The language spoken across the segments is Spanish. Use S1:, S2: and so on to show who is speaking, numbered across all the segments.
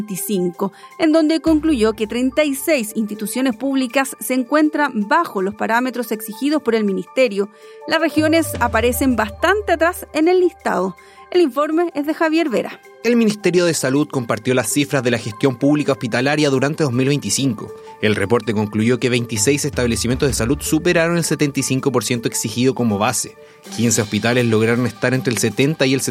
S1: 2025, en donde concluyó que 36 instituciones públicas se encuentran bajo los parámetros exigidos por el Ministerio. Las regiones aparecen bastante atrás en el listado. El informe es de Javier Vera.
S2: El Ministerio de Salud compartió las cifras de la gestión pública hospitalaria durante 2025. El reporte concluyó que 26 establecimientos de salud superaron el 75% exigido como base. 15 hospitales lograron estar entre el 70 y el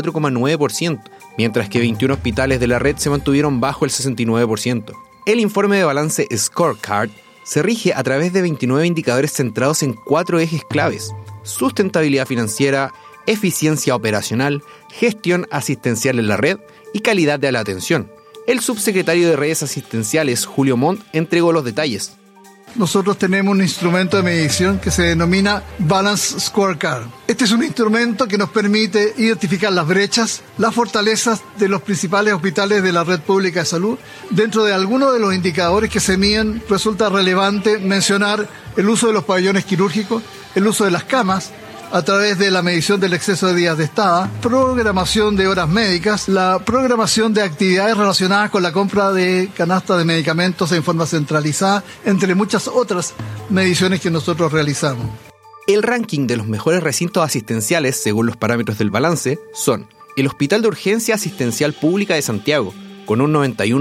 S2: 74,9%, mientras que 21 hospitales de la red se mantuvieron bajo el 69%. El informe de balance Scorecard se rige a través de 29 indicadores centrados en 4 ejes claves: sustentabilidad financiera, eficiencia operacional, gestión asistencial en la red y calidad de la atención. El subsecretario de Redes Asistenciales, Julio Montt, entregó los detalles.
S3: Nosotros tenemos un instrumento de medición que se denomina Balance Scorecard. Este es un instrumento que nos permite identificar las brechas, las fortalezas de los principales hospitales de la red pública de salud. Dentro de algunos de los indicadores que se miden, resulta relevante mencionar el uso de los pabellones quirúrgicos, el uso de las camas, a través de la medición del exceso de días de estada, programación de horas médicas, la programación de actividades relacionadas con la compra de canastas de medicamentos en forma centralizada, entre muchas otras mediciones que nosotros realizamos.
S2: El ranking de los mejores recintos asistenciales, según los parámetros del balance, son el Hospital de Urgencia Asistencial Pública de Santiago, con un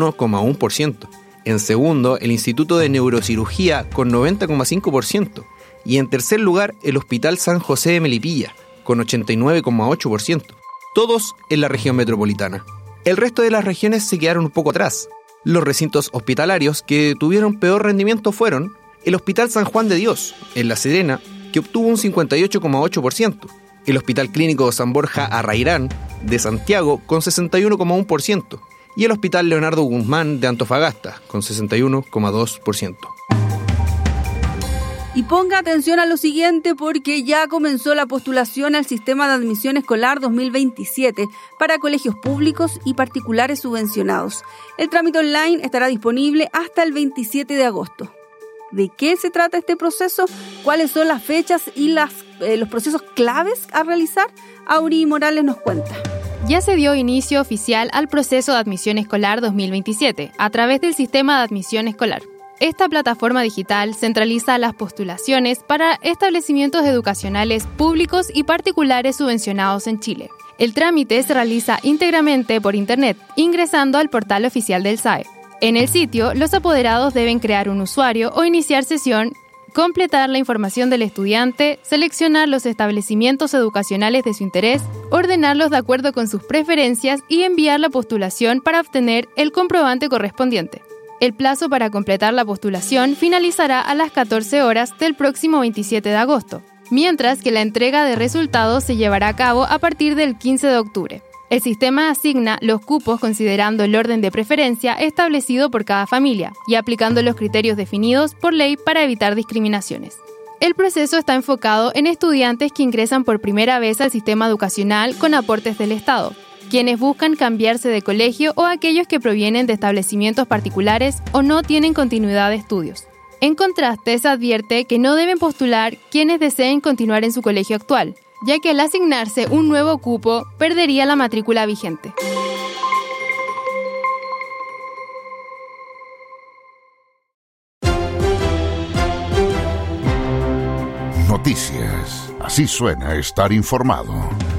S2: 91,1%. En segundo, el Instituto de Neurocirugía, con 90,5%. Y en tercer lugar, el Hospital San José de Melipilla, con 89,8%, todos en la región metropolitana. El resto de las regiones se quedaron un poco atrás. Los recintos hospitalarios que tuvieron peor rendimiento fueron el Hospital San Juan de Dios, en La Serena, que obtuvo un 58,8%, el Hospital Clínico San Borja Arrairán, de Santiago, con 61,1%, y el Hospital Leonardo Guzmán, de Antofagasta, con 61,2%.
S1: Y ponga atención a lo siguiente porque ya comenzó la postulación al Sistema de Admisión Escolar 2027 para colegios públicos y particulares subvencionados. El trámite online estará disponible hasta el 27 de agosto. ¿De qué se trata este proceso? ¿Cuáles son las fechas y los procesos claves a realizar? Auri Morales nos cuenta.
S4: Ya se dio inicio oficial al proceso de admisión escolar 2027 a través del Sistema de Admisión Escolar. Esta plataforma digital centraliza las postulaciones para establecimientos educacionales públicos y particulares subvencionados en Chile. El trámite se realiza íntegramente por Internet, ingresando al portal oficial del SAE. En el sitio, los apoderados deben crear un usuario o iniciar sesión, completar la información del estudiante, seleccionar los establecimientos educacionales de su interés, ordenarlos de acuerdo con sus preferencias y enviar la postulación para obtener el comprobante correspondiente. El plazo para completar la postulación finalizará a las 14 horas del próximo 27 de agosto, mientras que la entrega de resultados se llevará a cabo a partir del 15 de octubre. El sistema asigna los cupos considerando el orden de preferencia establecido por cada familia y aplicando los criterios definidos por ley para evitar discriminaciones. El proceso está enfocado en estudiantes que ingresan por primera vez al sistema educacional con aportes del Estado, quienes buscan cambiarse de colegio o aquellos que provienen de establecimientos particulares o no tienen continuidad de estudios. En contraste, se advierte que no deben postular quienes deseen continuar en su colegio actual, ya que al asignarse un nuevo cupo, perdería la matrícula vigente.
S5: Noticias. Así suena estar informado.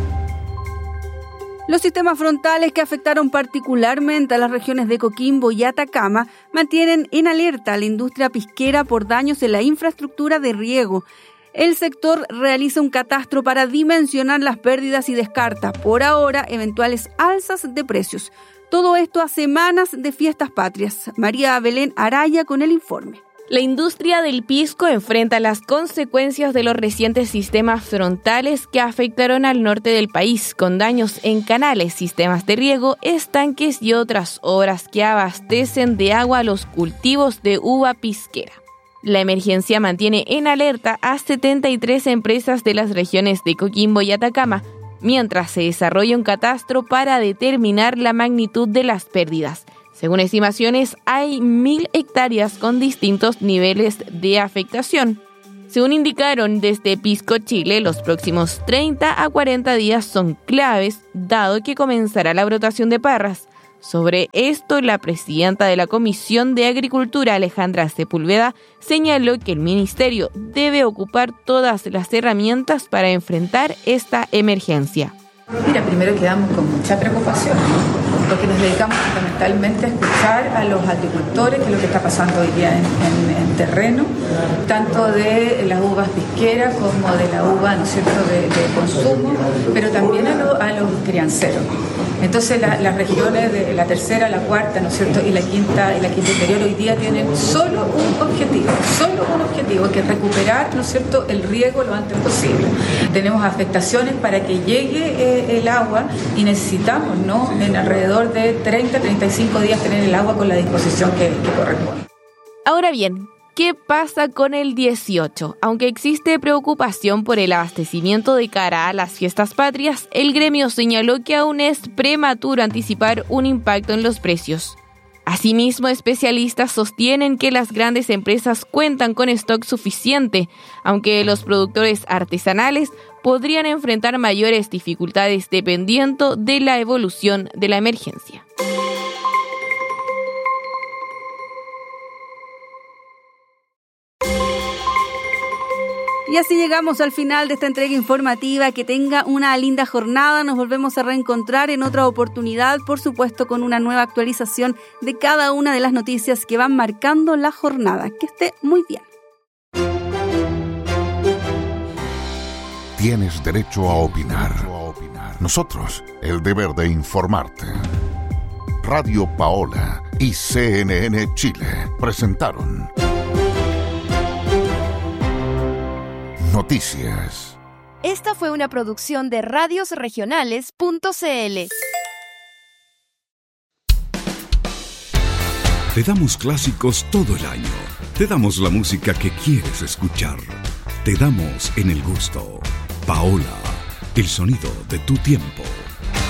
S1: Los sistemas frontales que afectaron particularmente a las regiones de Coquimbo y Atacama mantienen en alerta a la industria pisquera por daños en la infraestructura de riego. El sector realiza un catastro para dimensionar las pérdidas y descarta, por ahora, eventuales alzas de precios. Todo esto a semanas de fiestas patrias. María Belén Araya con el informe.
S6: La industria del pisco enfrenta las consecuencias de los recientes sistemas frontales que afectaron al norte del país, con daños en canales, sistemas de riego, estanques y otras obras que abastecen de agua a los cultivos de uva pisquera. La emergencia mantiene en alerta a 73 empresas de las regiones de Coquimbo y Atacama, mientras se desarrolla un catastro para determinar la magnitud de las pérdidas. Según estimaciones, hay 1.000 hectáreas con distintos niveles de afectación. Según indicaron desde Pisco Chile, los próximos 30 a 40 días son claves, dado que comenzará la brotación de parras. Sobre esto, la presidenta de la Comisión de Agricultura, Alejandra Sepúlveda, señaló que el ministerio debe ocupar todas las herramientas para enfrentar esta emergencia.
S7: Mira, primero quedamos con mucha preocupación, porque nos dedicamos fundamentalmente a escuchar a los agricultores, que es lo que está pasando hoy día en terreno, tanto de las uvas pisqueras como de la uva, ¿no es cierto?, de consumo, pero también a los crianceros. Entonces las regiones de la tercera, la cuarta, ¿no es cierto?, y la quinta inferior hoy día tienen solo un objetivo, que es recuperar, ¿no es cierto?, el riego lo antes posible. Tenemos afectaciones para que llegue el agua y necesitamos, ¿no?, en alrededor de 30-35 días tener el agua con la disposición que corresponde.
S6: Ahora bien, ¿qué pasa con el 18? Aunque existe preocupación por el abastecimiento de cara a las fiestas patrias, el gremio señaló que aún es prematuro anticipar un impacto en los precios. Asimismo, especialistas sostienen que las grandes empresas cuentan con stock suficiente, aunque los productores artesanales podrían enfrentar mayores dificultades dependiendo de la evolución de la emergencia.
S1: Y así llegamos al final de esta entrega informativa. Que tenga una linda jornada. Nos volvemos a reencontrar en otra oportunidad, por supuesto, con una nueva actualización de cada una de las noticias que van marcando la jornada. Que esté muy bien.
S5: Tienes derecho a opinar. Nosotros, el deber de informarte. Radio Paola y CNN Chile presentaron Noticias.
S8: Esta fue una producción de radiosregionales.cl.
S9: Te damos clásicos todo el año. Te damos la música que quieres escuchar. Te damos en el gusto. Paola, el sonido de tu tiempo.